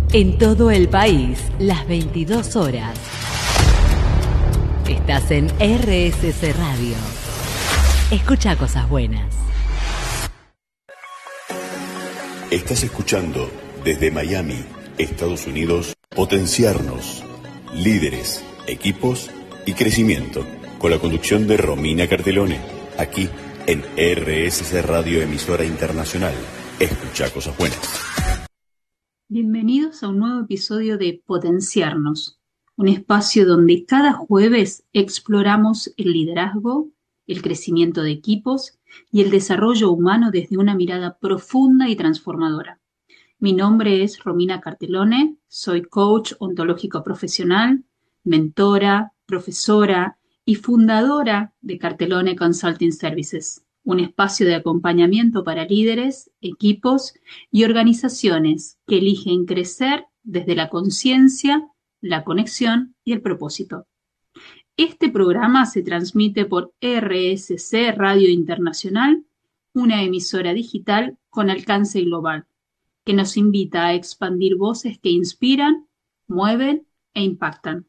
En todo el país, las 22 horas. Estás en RSC Radio. Escucha cosas buenas. Estás escuchando desde Miami, Estados Unidos, Potenciarnos, líderes, equipos y crecimiento, con la conducción de Romina Cartelone, aquí en RSC Radio, emisora internacional. Escucha cosas buenas. Bienvenidos a un nuevo episodio de Potenciarnos, un espacio donde cada jueves exploramos el liderazgo, el crecimiento de equipos y el desarrollo humano desde una mirada profunda y transformadora. Mi nombre es Romina Cartelone, soy coach ontológico profesional, mentora, profesora y fundadora de Cartelone Consulting Services, un espacio de acompañamiento para líderes, equipos y organizaciones que eligen crecer desde la conciencia, la conexión y el propósito. Este programa se transmite por RSC Radio Internacional, una emisora digital con alcance global, que nos invita a expandir voces que inspiran, mueven e impactan.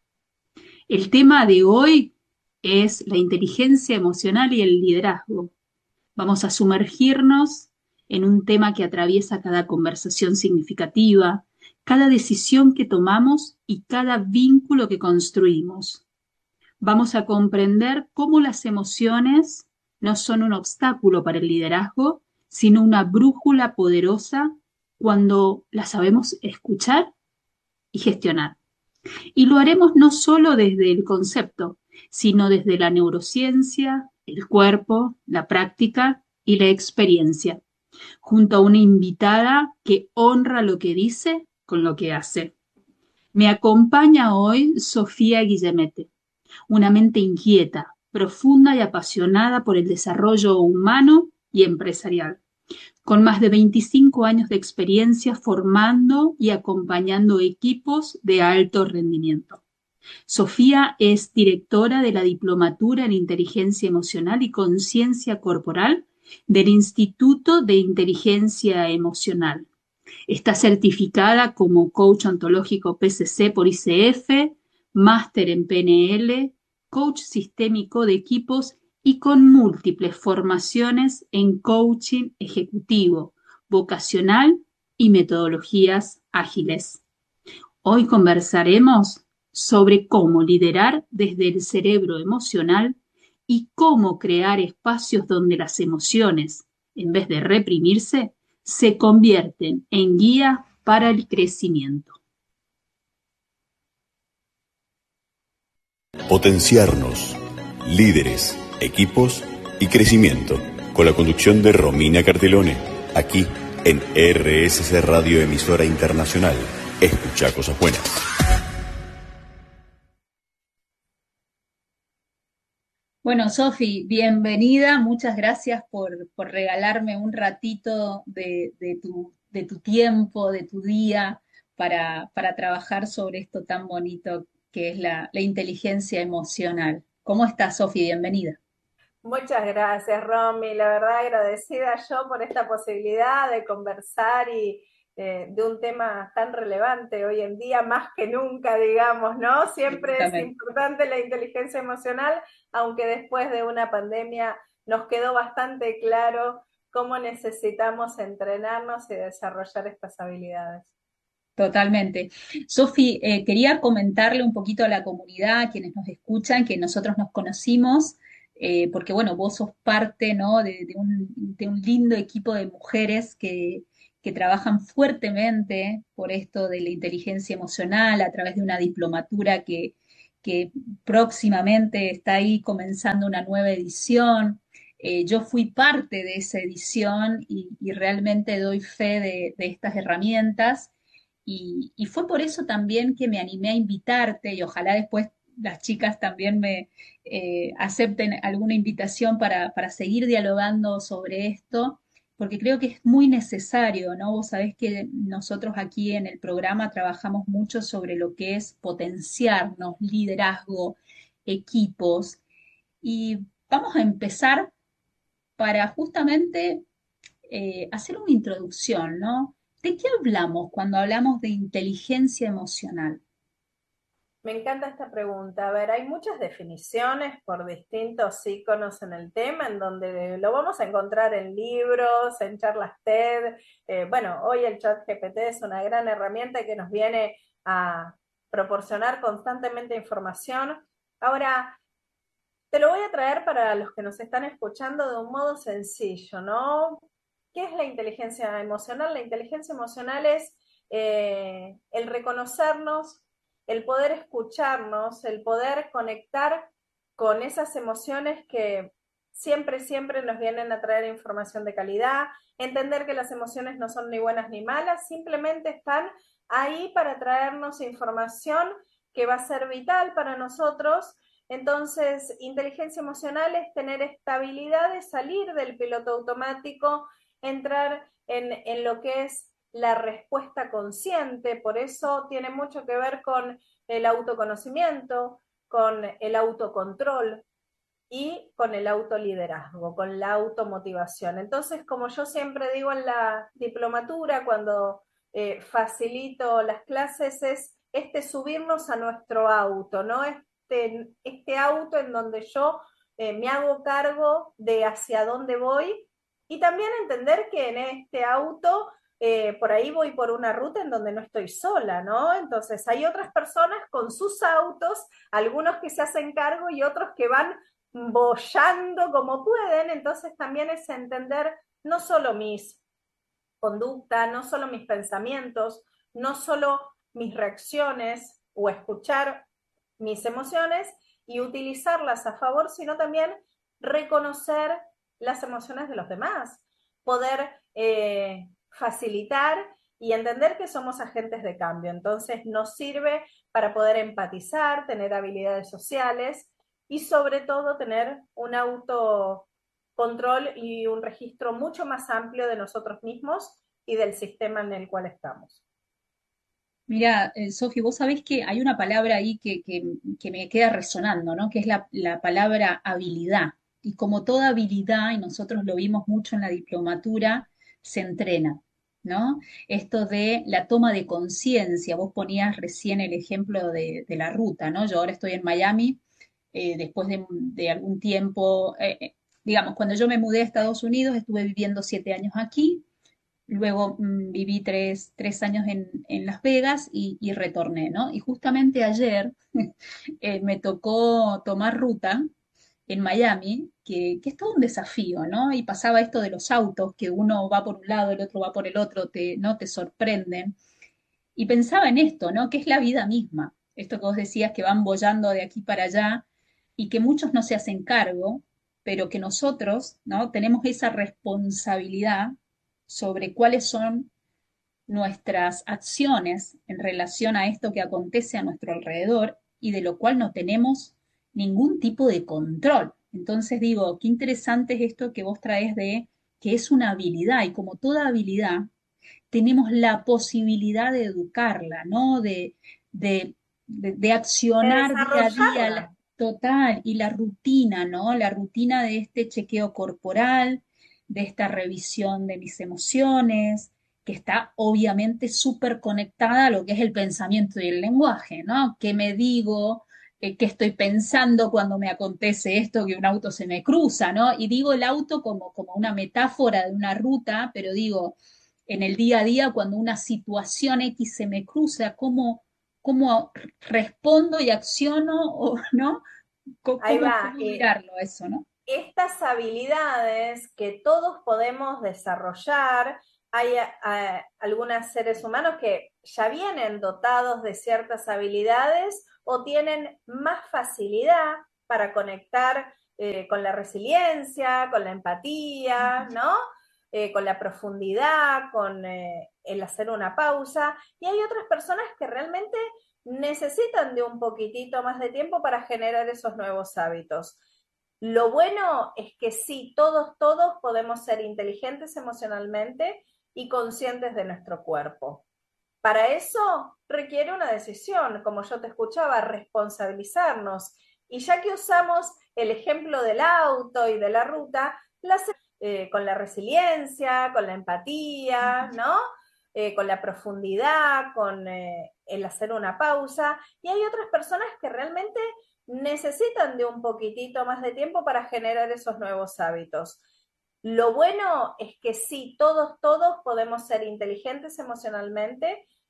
El tema de hoy es la inteligencia emocional y el liderazgo. Vamos a sumergirnos en un tema que atraviesa cada conversación significativa, cada decisión que tomamos y cada vínculo que construimos. Vamos a comprender cómo las emociones no son un obstáculo para el liderazgo, sino una brújula poderosa cuando las sabemos escuchar y gestionar. Y lo haremos no solo desde el concepto, sino desde la neurociencia, el cuerpo, la práctica y la experiencia, junto a una invitada que honra lo que dice con lo que hace. Me acompaña hoy Sofía Guillemette, una mente inquieta, profunda y apasionada por el desarrollo humano y empresarial, con más de 25 años de experiencia formando y acompañando equipos de alto rendimiento. Sofía es directora de la Diplomatura en Inteligencia Emocional y Conciencia Corporal del Instituto de Inteligencia Emocional. Está certificada como coach ontológico PCC por ICF, máster en PNL, coach sistémico de equipos y con múltiples formaciones en coaching ejecutivo, vocacional y metodologías ágiles. Hoy conversaremos sobre cómo liderar desde el cerebro emocional y cómo crear espacios donde las emociones, en vez de reprimirse, se convierten en guía para el crecimiento. Potenciarnos, líderes, equipos y crecimiento, con la conducción de Romina Cartelone, aquí en RSC Radio, emisora internacional. Escucha cosas buenas. Bueno, Sofi, bienvenida. Muchas gracias por regalarme un ratito de tu tiempo, de tu día, para trabajar sobre esto tan bonito que es la inteligencia emocional. ¿Cómo estás, Sofi? Bienvenida. Muchas gracias, Romy. La verdad, agradecida yo por esta posibilidad de conversar y de un tema tan relevante hoy en día, más que nunca, digamos, ¿no? Siempre es importante la inteligencia emocional, aunque después de una pandemia nos quedó bastante claro cómo necesitamos entrenarnos y desarrollar estas habilidades. Totalmente. Sofi, quería comentarle un poquito a la comunidad, a quienes nos escuchan, que nosotros nos conocimos, porque bueno, vos sos parte, ¿no?, de un lindo equipo de mujeres que trabajan fuertemente por esto de la inteligencia emocional a través de una diplomatura que próximamente está ahí comenzando una nueva edición. Yo fui parte de esa edición y realmente doy fe de estas herramientas. Y fue por eso también que me animé a invitarte y ojalá después las chicas también me acepten alguna invitación para seguir dialogando sobre esto, porque creo que es muy necesario, ¿no? Vos sabés que nosotros aquí en el programa trabajamos mucho sobre lo que es potenciarnos, liderazgo, equipos, y vamos a empezar para justamente hacer una introducción, ¿no? ¿De qué hablamos cuando hablamos de inteligencia emocional? Me encanta esta pregunta. A ver, hay muchas definiciones por distintos íconos en el tema, en donde lo vamos a encontrar en libros, en charlas TED. Bueno, hoy el chat GPT es una gran herramienta que nos viene a proporcionar constantemente información. Ahora, te lo voy a traer para los que nos están escuchando de un modo sencillo, ¿no? ¿Qué es la inteligencia emocional? La inteligencia emocional es el reconocernos, el poder escucharnos, el poder conectar con esas emociones que siempre, siempre nos vienen a traer información de calidad, entender que las emociones no son ni buenas ni malas, simplemente están ahí para traernos información que va a ser vital para nosotros. Entonces, inteligencia emocional es tener estabilidad de salir del piloto automático, entrar en lo que es la respuesta consciente, por eso tiene mucho que ver con el autoconocimiento, con el autocontrol y con el autoliderazgo, con la automotivación. Entonces, como yo siempre digo en la diplomatura, cuando facilito las clases, es subirnos a nuestro auto, ¿no? Este auto en donde yo me hago cargo de hacia dónde voy y también entender que en este auto por ahí voy por una ruta en donde no estoy sola, ¿no? Entonces hay otras personas con sus autos, algunos que se hacen cargo y otros que van boyando como pueden, entonces también es entender no solo mis conductas, no solo mis pensamientos, no solo mis reacciones o escuchar mis emociones y utilizarlas a favor, sino también reconocer las emociones de los demás, poder facilitar y entender que somos agentes de cambio. Entonces nos sirve para poder empatizar, tener habilidades sociales y sobre todo tener un autocontrol y un registro mucho más amplio de nosotros mismos y del sistema en el cual estamos. Mira, Sofi, vos sabés que hay una palabra ahí que me queda resonando, ¿no? Que es la palabra habilidad. Y como toda habilidad, y nosotros lo vimos mucho en la diplomatura, se entrena, ¿no? Esto de la toma de conciencia, vos ponías recién el ejemplo de la ruta, ¿no? Yo ahora estoy en Miami, después de algún tiempo, digamos, cuando yo me mudé a Estados Unidos, estuve viviendo 7 años aquí. Luego viví tres años en Las Vegas y retorné, ¿no? Y justamente ayer me tocó tomar ruta en Miami, que es todo un desafío, ¿no? Y pasaba esto de los autos, que uno va por un lado, el otro va por el otro, ¿no? Te sorprenden. Y pensaba en esto, ¿no? Que es la vida misma. Esto que vos decías que van boyando de aquí para allá y que muchos no se hacen cargo, pero que nosotros, ¿no? Tenemos esa responsabilidad sobre cuáles son nuestras acciones en relación a esto que acontece a nuestro alrededor y de lo cual no tenemos ningún tipo de control. Entonces digo, qué interesante es esto que vos traes de que es una habilidad y como toda habilidad tenemos la posibilidad de educarla, ¿no? De De accionar día a día, desarrollarla. total, y la rutina, ¿no? La rutina de este chequeo corporal, de esta revisión de mis emociones, que está obviamente súper conectada a lo que es el pensamiento y el lenguaje, ¿no? ¿Qué me digo? ¿Qué estoy pensando cuando me acontece esto, que un auto se me cruza, ¿no? Y digo el auto como una metáfora de una ruta, pero digo, en el día a día, cuando una situación X se me cruza, cómo respondo y acciono, o, ¿no? Ahí ¿Cómo va. mirarlo eso, ¿no? Estas habilidades que todos podemos desarrollar, hay algunos seres humanos que ya vienen dotados de ciertas habilidades o tienen más facilidad para conectar con la resiliencia, con la empatía, ¿no? Con la profundidad, con el hacer una pausa. Y hay otras personas que realmente necesitan de un poquitito más de tiempo para generar esos nuevos hábitos. Lo bueno es que sí, todos podemos ser inteligentes emocionalmente y conscientes de nuestro cuerpo. Para eso requiere una decisión, como yo te escuchaba, responsabilizarnos. Y ya que usamos el ejemplo del auto y de la ruta, con la resiliencia, con la empatía, ¿no? con la profundidad, con el hacer una pausa, y hay otras personas que realmente necesitan de un poquitito más de tiempo para generar esos nuevos hábitos. Lo bueno es que sí, todos podemos ser inteligentes emocionalmente